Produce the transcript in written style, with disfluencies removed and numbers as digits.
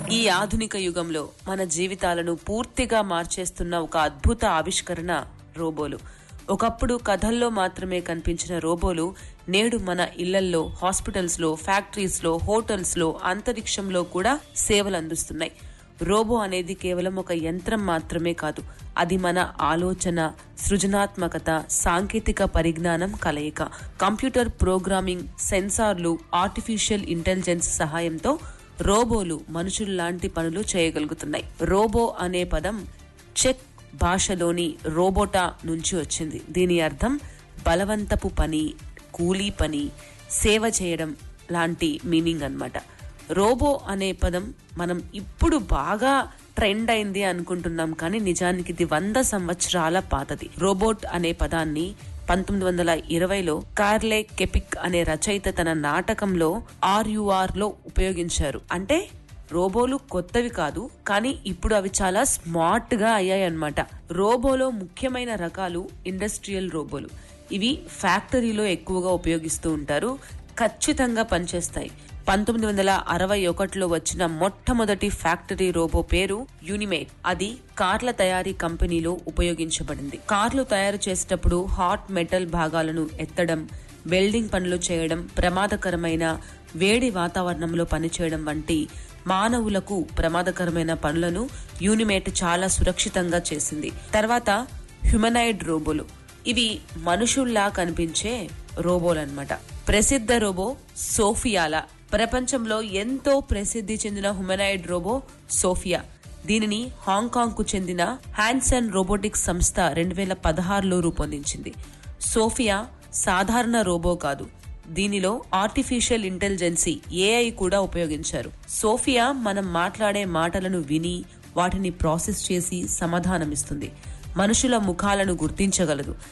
ఈ ఆధునిక యుగంలో మన జీవితాలను పూర్తిగా మార్చేస్తున్న ఒక అద్భుత ఆవిష్కరణ రోబోలు. ఒకప్పుడు కథల్లో మాత్రమే కనిపించిన రోబోలు నేడు మన ఇళ్లల్లో, హాస్పిటల్స్ లో, ఫ్యాక్టరీస్ లో, హోటల్స్ లో, అంతరిక్షంలో కూడా సేవలు అందిస్తున్నాయి. రోబో అనేది కేవలం ఒక యంత్రం మాత్రమే కాదు, అది మన ఆలోచన, సృజనాత్మకత, సాంకేతిక పరిజ్ఞానం కలయిక. కంప్యూటర్ ప్రోగ్రామింగ్, సెన్సార్లు, ఆర్టిఫిషియల్ ఇంటెలిజెన్స్ సహాయంతో రోబోలు మనుషుల్లాంటి పనులు చేయగలుగుతున్నాయి. రోబో అనే పదం చెక్ భాషలోని రోబోటా నుంచి వచ్చింది. దీని అర్థం బలవంతపు పని, కూలీ పని, సేవ చేయడం లాంటి మీనింగ్ అన్నమాట. రోబో అనే పదం మనం ఇప్పుడు బాగా ట్రెండ్ అయింది అనుకుంటున్నాం, కానీ నిజానికి ఇది 100 సంవత్సరాల పాతది. రోబోట్ అనే పదాన్ని 1920లో కార్లే కెపిక్ అనే రచయిత తన నాటకంలో RUR లో ఉపయోగించారు. అంటే రోబోలు కొత్తవి కాదు, కానీ ఇప్పుడు అవి చాలా స్మార్ట్ గా అయ్యాయన్నమాట. రోబోలో ముఖ్యమైన రకాలు ఇండస్ట్రియల్ రోబోలు. ఇవి ఫ్యాక్టరీలో ఎక్కువగా ఉపయోగిస్తూ ఉంటారు, ఖచ్చితంగా పనిచేస్తాయి. 1961లో వచ్చిన మొట్టమొదటి ఫ్యాక్టరీ రోబో పేరు యూనిమేట్. అది కార్ల తయారీ కంపెనీలో ఉపయోగించబడింది. కార్లు తయారు చేసేటప్పుడు హాట్ మెటల్ భాగాలను ఎత్తడం, వెల్డింగ్ పనులు చేయడం, ప్రమాదకరమైన వేడి వాతావరణంలో పనిచేయడం వంటి మానవులకు ప్రమాదకరమైన పనులను యూనిమేట్ చాలా సురక్షితంగా చేసింది. తర్వాత హ్యూమనాయిడ్ రోబోలు. ఇవి మనుషుల్లా కనిపించే రోబోలన్నమాట. ప్రసిద్ధ రోబో సోఫియాలా. ప్రపంచంలో ఎంతో ప్రసిద్ధి చెందిన హ్యూమనాయిడ్ రోబో సోఫియా. దీనిని హాంకాంగ్ కు చెందిన హ్యాన్సన్ రోబోటిక్స్ సంస్థ 2016లో రూపొందించింది. సోఫియా సాధారణ రోబో కాదు, దీనిలో ఆర్టిఫిషియల్ ఇంటెలిజెన్సీ AI కూడా ఉపయోగించారు. సోఫియా మనం మాట్లాడే మాటలను విని వాటిని ప్రాసెస్ చేసి సమాధానమిస్తుంది. మనుషుల ముఖాలను గుర్తించగలదు.